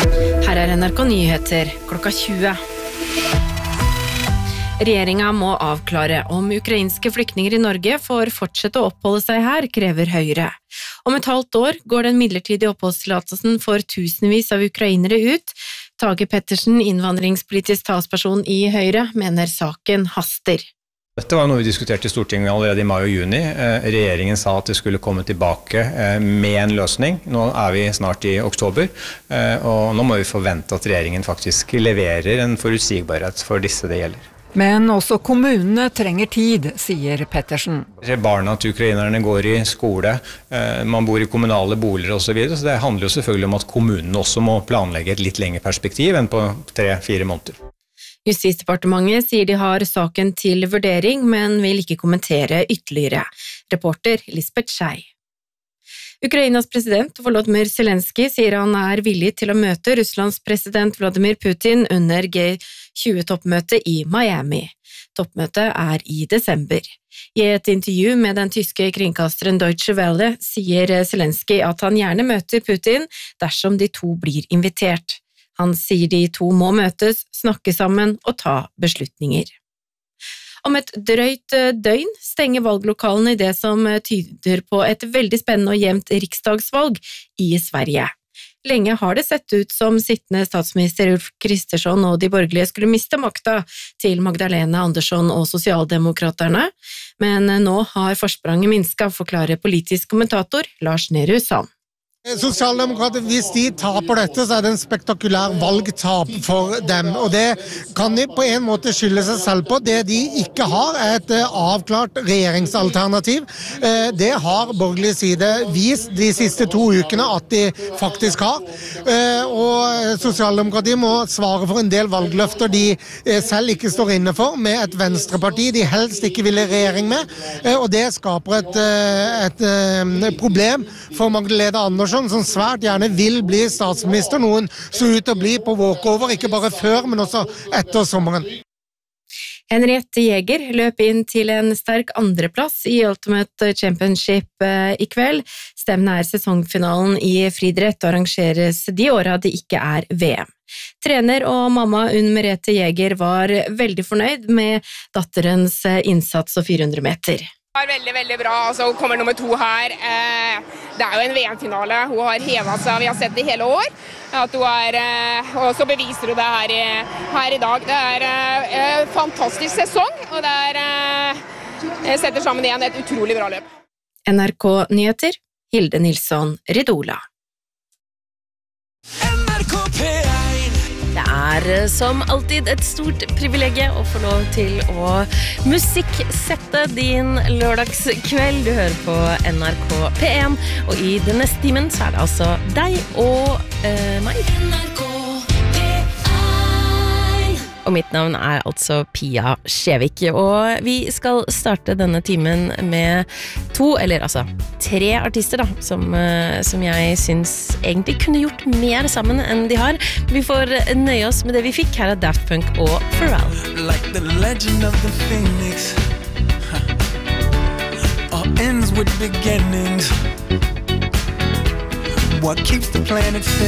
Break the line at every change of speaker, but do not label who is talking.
Her NRK Nyheter, klokka 20. Regjeringen må avklare om ukrainske flyktninger i Norge får fortsette å oppholde seg her, krever Høyre. Om et halvt år går den midlertidige oppholdstillatelsen for tusenvis av ukrainere ut. Tage Pettersen, innvandringspolitisk talsperson i Høyre, mener saken haster.
Dette var noe vi diskuterte i Stortinget allerede i mai og juni. Regjeringen sa at det skulle komme tilbake med en løsning. Nå vi snart i oktober, og nå må vi forvente at regjeringen faktisk leverer en forutsigbarhet for disse det gjelder.
Men også kommunene trenger tid, sier Pettersen.
Barna til ukrainerne går i skole, man bor i kommunale boliger og så videre, så det handler jo selvfølgelig om at kommunene også må planlegge et litt lengre perspektiv enn på 3-4 måneder.
Justisdepartementet sier de har saken til vurdering, men vil ikke kommentere ytterligere. Reporter Lisbeth Schei. Ukrainas president Volodymyr Zelensky sier han villig til å møte Russlands president Vladimir Putin under G20-toppmøtet i Miami. Toppmøtet i desember. I et intervju med den tyske kringkasteren Deutsche Welle sier Zelensky at han gjerne møter Putin dersom de to blir invitert. Han sier de to må møtes, snakke sammen og ta beslutninger. Om et drøyt døgn stenger valglokalene i det som tyder på et veldig spennende og jevnt riksdagsvalg i Sverige. Lenge har det sett ut som sittende statsminister Ulf Kristersson og de borgerlige skulle miste makta til Magdalena Andersson og Sosialdemokraterne, men nå har forspranget minsket, forklarer politisk kommentator Lars Nehru Sand.
Sosialdemokrater, hvis de taper dette, så det en spektakulær valgtap for dem, og det kan de på en måte skylde seg selv på. Det de ikke har et avklart regjeringsalternativ. Det har borgerlig side vist de siste 2 ukene at de faktisk har, og Sosialdemokratiet må svare for en del valgløfter de selv ikke står inne for, med et venstreparti de helst ikke ville regjering med, og det skaper et problem for Magdalena Andersson, som svært gjerne vil bli statsminister, noen så ut å bli på walkover, ikke bare før, men også etter sommeren.
Henriette Jäger løp inn til en sterk andreplass i Ultimate Championship i kveld. Stevnet sesongfinalen i friidrett og arrangeres de årene det ikke VM. Trener og mamma Unn Merete Jäger var veldig fornøyd med datterens innsats og 400 meter.
Det var veldig, veldig bra. Altså, hun kommer nummer 2 her. Det jo en VM-finale. Hun har hevet seg, vi har sett det hele år. At hun og så beviser hun det her i dag. Det en fantastisk sesong, og det setter sammen igjen et utrolig bra løp.
NRK Nyheter, Hilde Nilsson Ridola.
NRK P1. Det som alltid et stort privilegie å få lov til å musikksette din lørdagskveld. Du hører på NRK P1, og i den neste timen så det altså deg og meg. NRK Og mitt navn altså Pia Skjevik, og vi skal starte denne timen med 3 artister da, som jeg synes egentlig kunne gjort mer sammen enn de har. Vi får nøye oss med det vi fikk. Her Daft Punk og Pharrell.
Like the legend of the phoenix, all ends with beginnings. What keeps the planet